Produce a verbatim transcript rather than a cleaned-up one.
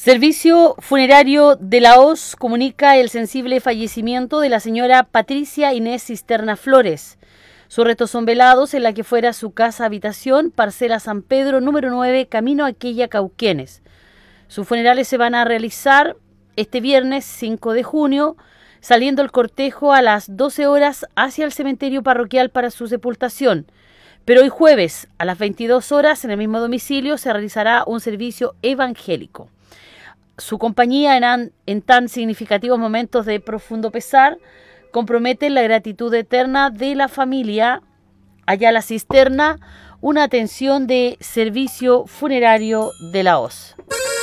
Servicio Funerario de la Hoz comunica el sensible fallecimiento de la señora Patricia Inés Cisterna Flores. Sus restos son velados en la que fuera su casa-habitación, parcela San Pedro, número nueve, camino Aquella, Cauquenes. Sus funerales se van a realizar este viernes cinco de junio, saliendo el cortejo a las doce horas hacia el cementerio parroquial para su sepultación. Pero hoy jueves, a las veintidós horas, en el mismo domicilio, se realizará un servicio evangélico. Su compañía en, en tan significativos momentos de profundo pesar compromete la gratitud eterna de la familia Ayala Cisterna, una atención de Servicio Funerario de la Hoz.